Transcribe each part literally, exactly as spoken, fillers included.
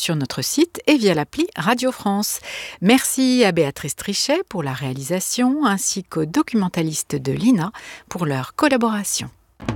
sur notre site et via l'appli Radio France. Merci à Béatrice Trichet pour la réalisation ainsi qu'aux documentalistes de l'I N A pour leur collaboration.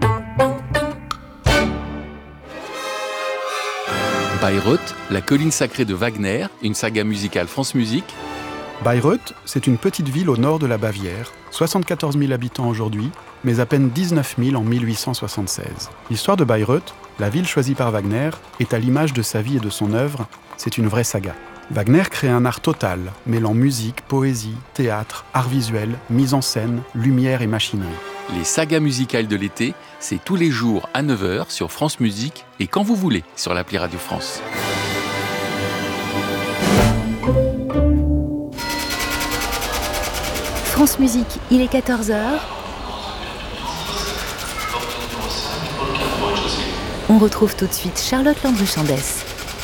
Bayreuth, la colline sacrée de Wagner, une saga musicale France Musique. Bayreuth, c'est une petite ville au nord de la Bavière, soixante-quatorze mille habitants aujourd'hui, mais à peine dix-neuf mille en mille huit cent soixante-seize. L'histoire de Bayreuth, la ville choisie par Wagner, est à l'image de sa vie et de son œuvre, c'est une vraie saga. Wagner crée un art total, mêlant musique, poésie, théâtre, art visuel, mise en scène, lumière et machinerie. Les sagas musicales de l'été, c'est tous les jours à neuf heures sur France Musique et quand vous voulez sur l'appli Radio France. France Musique, il est quatorze heures. On retrouve tout de suite Charlotte Landru-Chandès.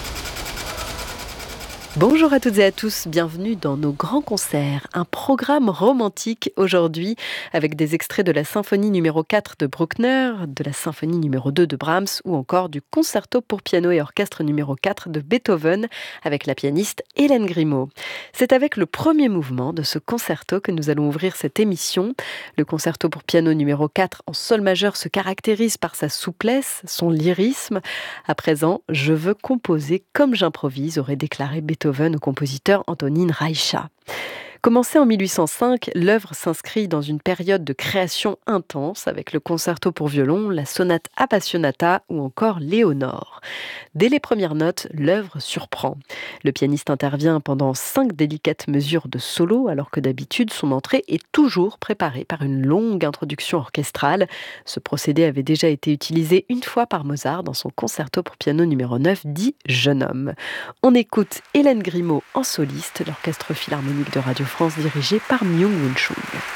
Bonjour à toutes et à tous, bienvenue dans nos grands concerts. Un programme romantique aujourd'hui avec des extraits de la symphonie numéro quatre de Bruckner, de la symphonie numéro deux de Brahms ou encore du concerto pour piano et orchestre numéro quatre de Beethoven avec la pianiste Hélène Grimaud. C'est avec le premier mouvement de ce concerto que nous allons ouvrir cette émission. Le concerto pour piano numéro quatre en sol majeur se caractérise par sa souplesse, son lyrisme. À présent, je veux composer comme j'improvise, aurait déclaré Beethoven au compositeur Antonín Rajcha. Commencée en mille huit cent cinq, l'œuvre s'inscrit dans une période de création intense avec le concerto pour violon, la sonate Appassionata ou encore Léonore. Dès les premières notes, l'œuvre surprend. Le pianiste intervient pendant cinq délicates mesures de solo alors que d'habitude son entrée est toujours préparée par une longue introduction orchestrale. Ce procédé avait déjà été utilisé une fois par Mozart dans son concerto pour piano numéro neuf dit Jeune homme. On écoute Hélène Grimaud en soliste, l'orchestre philharmonique de Radio France dirigé par Myung-Whun Chung.